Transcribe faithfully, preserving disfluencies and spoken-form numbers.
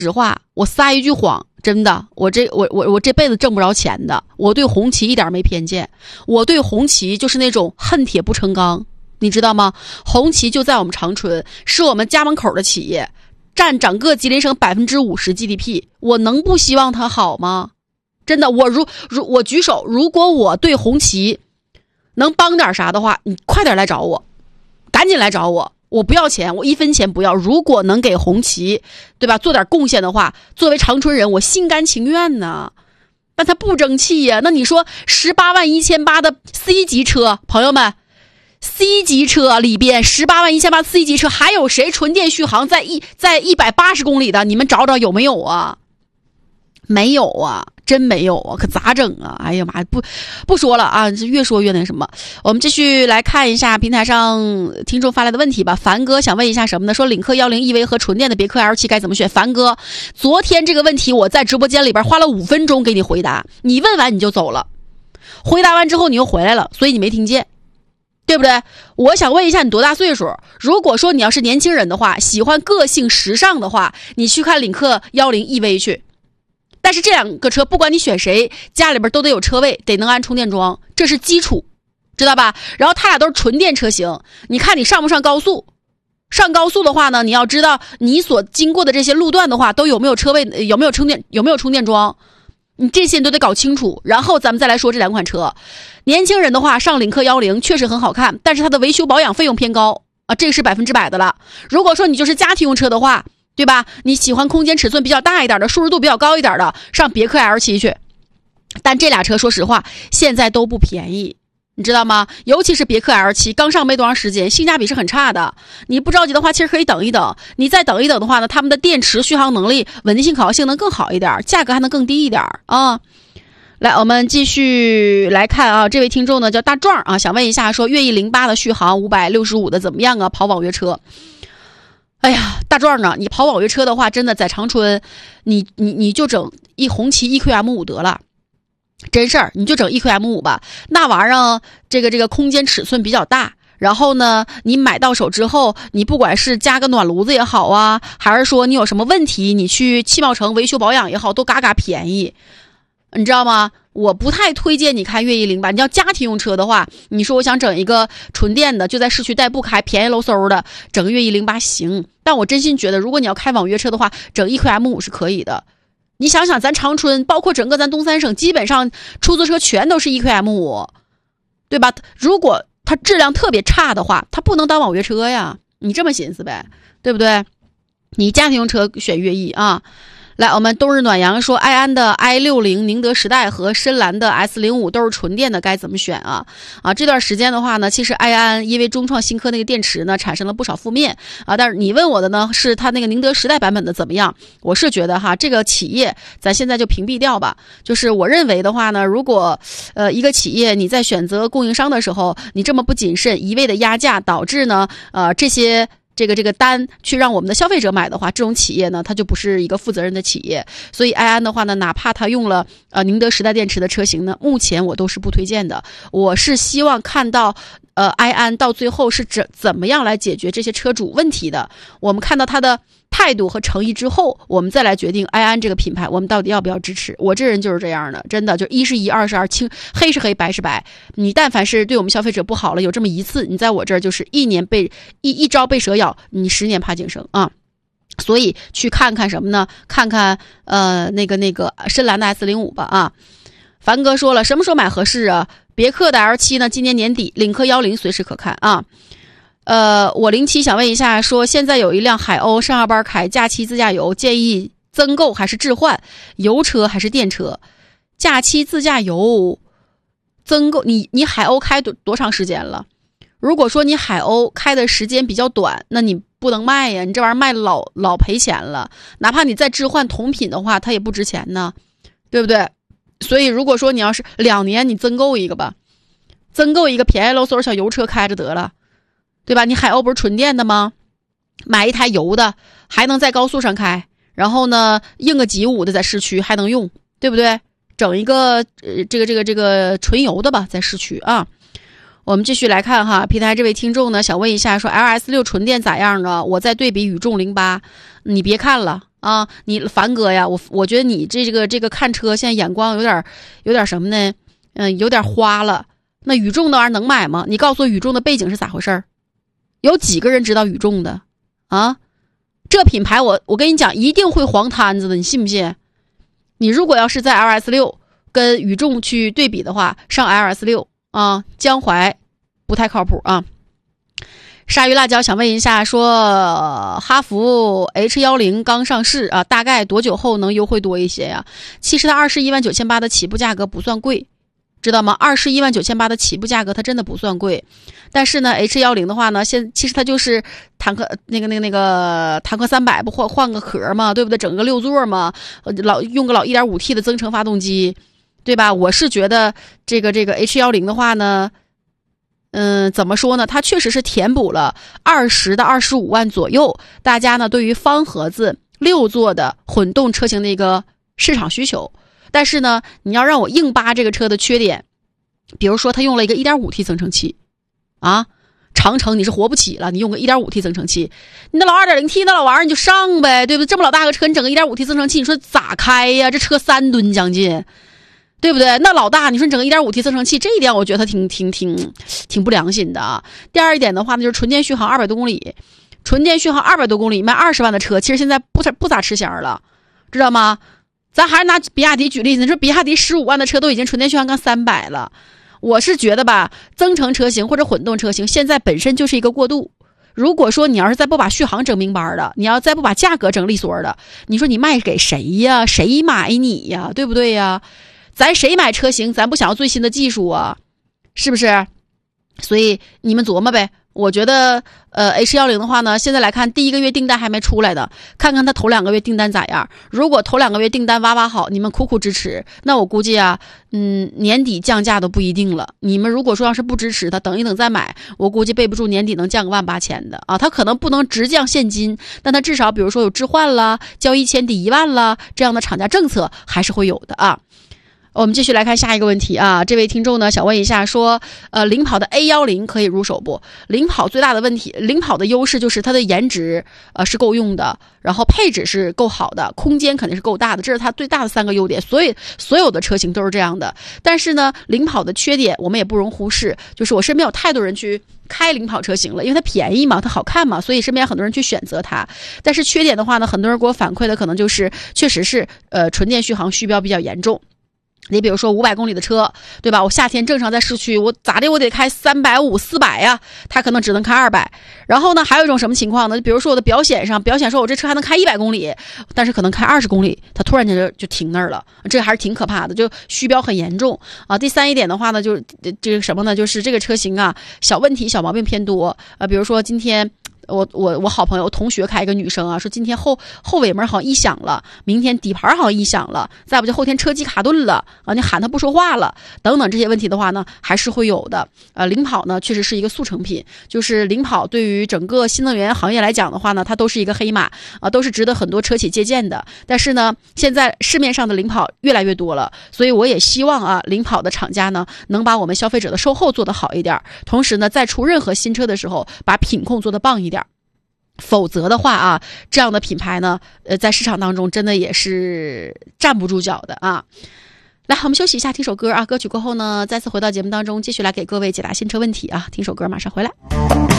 实话，我撒一句谎，真的，我这我我我这辈子挣不着钱的。我对红旗一点没偏见，我对红旗就是那种恨铁不成钢，你知道吗？红旗就在我们长春，是我们家门口的企业，占整个吉林省百分之五十 G D P， 我能不希望它好吗？真的，我如如我举手，如果我对红旗能帮点啥的话，你快点来找我，赶紧来找我。我不要钱，我一分钱不要。如果能给红旗，对吧，做点贡献的话，作为长春人，我心甘情愿呢。但他不争气呀。那你说十八万一千八的 C 级车，朋友们 ，C 级车里边十八万一千八 C 级车，还有谁纯电续航在一在一百八十公里的？你们找找有没有啊？没有啊，真没有啊，可咋整啊？哎呀妈呀，不不说了啊，越说越那什么。我们继续来看一下平台上听众发来的问题吧。凡哥想问一下什么呢？说领克一零 E V 和纯电的别克 L 七 该怎么选？凡哥，昨天这个问题我在直播间里边花了五分钟给你回答，你问完你就走了，回答完之后你又回来了，所以你没听见，对不对？我想问一下你多大岁数？如果说你要是年轻人的话，喜欢个性时尚的话，你去看领克一零 E V 去。但是这两个车不管你选谁，家里边都得有车位，得能安充电桩，这是基础，知道吧？然后它俩都是纯电车型，你看你上不上高速？上高速的话呢，你要知道你所经过的这些路段的话，都有没有车位，有没有充电，有没有充电桩，你这些你都得搞清楚。然后咱们再来说这两款车。年轻人的话上领克一零确实很好看，但是它的维修保养费用偏高啊，这个是百分之百的了。如果说你就是家庭用车的话，对吧？你喜欢空间尺寸比较大一点的，舒适度比较高一点的，上别克 L 七 去。但这俩车说实话现在都不便宜，你知道吗？尤其是别克 L 七 刚上没多长时间，性价比是很差的。你不着急的话，其实可以等一等。你再等一等的话呢，他们的电池续航能力、稳定性、可靠性能更好一点，价格还能更低一点啊。来，我们继续来看啊，这位听众呢叫大壮啊，想问一下说粤 E 零八的续航五百六十五的怎么样啊？跑网约车。哎呀，大壮啊，你跑网约车的话，真的在长春，你你你就整一红旗 E Q M 五 得了，真事儿，你就整 E Q M 五 吧。那玩意儿，这个这个空间尺寸比较大，然后呢，你买到手之后，你不管是加个暖炉子也好啊，还是说你有什么问题，你去汽贸城维修保养也好，都嘎嘎便宜，你知道吗？我不太推荐你开粤 E 零八。你要家庭用车的话，你说我想整一个纯电的，就在市区代步开，便宜喽嗖的，整个粤 E 零八行。但我真心觉得，如果你要开网约车的话，整 E Q M 五 是可以的。你想想，咱长春，包括整个咱东三省，基本上出租车全都是 E Q M 五，对吧？如果它质量特别差的话，它不能当网约车呀。你这么寻思呗，对不对？你家庭用车选粤 E 啊。来，我们冬日暖阳说，埃安的 i 六零 宁德时代和深蓝的 S 零五 都是纯电的，该怎么选啊？啊，这段时间的话呢，其实埃安因为中创新科那个电池呢产生了不少负面啊，但是你问我的呢是它那个宁德时代版本的怎么样？我是觉得哈，这个企业咱现在就屏蔽掉吧。就是我认为的话呢，如果呃一个企业你在选择供应商的时候，你这么不谨慎，一味的压价，导致呢呃这些。这个这个单去让我们的消费者买的话，这种企业呢，它就不是一个负责任的企业。所以埃安的话呢，哪怕它用了呃宁德时代电池的车型呢，目前我都是不推荐的。我是希望看到呃埃安到最后是怎怎么样来解决这些车主问题的。我们看到它的态度和诚意之后，我们再来决定埃安这个品牌我们到底要不要支持。我这人就是这样的，真的就一是一，二是二，青黑是黑，白是白。你但凡是对我们消费者不好了，有这么一次，你在我这儿就是一年被一一朝被蛇咬，你十年怕井绳啊。所以去看看什么呢？看看呃那个那个深蓝的 S 零五 吧啊。凡哥说了，什么时候买合适啊？别克的 L 七 呢，今年年底，领克一零随时可看啊。呃，我零七想问一下，说现在有一辆海鸥上下班开，假期自驾游，建议增购还是置换？油车还是电车？假期自驾游增购，你你海鸥开多多长时间了？如果说你海鸥开的时间比较短，那你不能卖呀，你这玩意儿卖老老赔钱了。哪怕你再置换同品的话，它也不值钱呢，对不对？所以如果说你要是两年，你增购一个吧，增购一个便宜喽嗖小油车开着得了。对吧？你海鸥不是纯电的吗？买一台油的，还能在高速上开，然后呢，应个几五的在市区还能用，对不对？整一个呃这个这个这个纯油的吧，在市区啊。我们继续来看哈，平台这位听众呢想问一下，说 L S 六 纯电咋样啊？我在对比宇众零八，你别看了， 啊，你凡哥呀，我我觉得你这个这个看车现在眼光有点有点什么呢？嗯、呃，有点花了。那宇众那玩意儿能买吗？你告诉我宇众的背景是咋回事？有几个人知道宇众的啊？这品牌我我跟你讲，一定会黄摊子的，你信不信？你如果要是在 L S 六 跟宇众去对比的话，上 L S 六 啊，江淮不太靠谱啊。鲨鱼辣椒想问一下，说哈弗 H 一零 刚上市啊，大概多久后能优惠多一些呀？其实它二十一万九千八的起步价格不算贵，知道吗？二十一万九千八的起步价格它真的不算贵。但是呢 H 一零 的话呢，现其实它就是坦克那个那个那个坦克三百不换换个壳嘛，对不对？整个六座嘛，老用个老 一点五 T 的增程发动机，对吧？我是觉得这个这个 H 一零 的话呢，嗯，怎么说呢？它确实是填补了二十到二十五万左右大家呢对于方盒子六座的混动车型的一个市场需求。但是呢，你要让我硬扒这个车的缺点，比如说它用了一个 一点五 T 增程器啊，长城你是活不起了，你用个 一点五 T 增程器，你那老 二点零 T 那老玩意儿你就上呗，对不对？这么老大个车你整个 一点五 T 增程器，你说咋开呀？这车三吨将近，对不对？那老大，你说你整个 一点五 T 增程器，这一点我觉得它挺挺挺挺不良心的啊。第二一点的话呢，就是纯电续航二百多公里，纯电续航二百多公里卖二十万的车，其实现在不不咋吃香了，知道吗？咱还是拿比亚迪举例子，你说比亚迪十五万的车都已经纯电续航刚三百了，我是觉得吧，增程车型或者混动车型现在本身就是一个过渡。如果说你要是再不把续航整明白的，你要再不把价格整利索的，你说你卖给谁呀？谁买你呀？对不对呀？咱谁买车型，咱不想要最新的技术啊，是不是？所以你们琢磨呗。我觉得呃 H 一零 的话呢，现在来看第一个月订单还没出来的，看看它头两个月订单咋样。如果头两个月订单哇哇好，你们苦苦支持，那我估计啊，嗯，年底降价都不一定了。你们如果说要是不支持它，等一等再买，我估计备不住年底能降个万八千的啊。它可能不能直降现金，但它至少比如说有置换啦，交一千抵一万啦，这样的厂家政策还是会有的啊。我们继续来看下一个问题啊，这位听众呢想问一下说，呃，领跑的 A 一零 可以入手不？领跑最大的问题，领跑的优势就是它的颜值呃是够用的，然后配置是够好的，空间肯定是够大的，这是它最大的三个优点。所以所有的车型都是这样的。但是呢，领跑的缺点我们也不容忽视，就是我身边有太多人去开领跑车型了，因为它便宜嘛，它好看嘛，所以身边很多人去选择它。但是缺点的话呢，很多人给我反馈的可能就是确实是呃纯电续航虚标比较严重。你比如说五百公里的车，对吧？我夏天正常在市区，我咋的我得开三百五、四百呀，它可能只能开二百。然后呢，还有一种什么情况呢？比如说我的表显上，表显说我这车还能开一百公里，但是可能开二十公里，它突然间就就停那儿了，这还是挺可怕的，就虚标很严重啊。第三一点的话呢，就是这个什么呢？就是这个车型啊，小问题、小毛病偏多啊。比如说今天。我我我好朋友同学开一个女生啊，说今天后后尾门好像异响了，明天底盘好像异响了，再不就后天车机卡顿了啊，你喊他不说话了，等等这些问题的话呢，还是会有的。呃，领跑呢确实是一个速成品，就是领跑对于整个新能源行业来讲的话呢，它都是一个黑马啊，都是值得很多车企借鉴的。但是呢，现在市面上的领跑越来越多了，所以我也希望啊，领跑的厂家呢能把我们消费者的售后做得好一点，同时呢，在出任何新车的时候，把品控做得棒一点。否则的话啊，这样的品牌呢，呃，在市场当中真的也是站不住脚的啊。来，我们休息一下，听首歌啊。歌曲过后呢，再次回到节目当中，继续来给各位解答新车问题啊。听首歌，马上回来。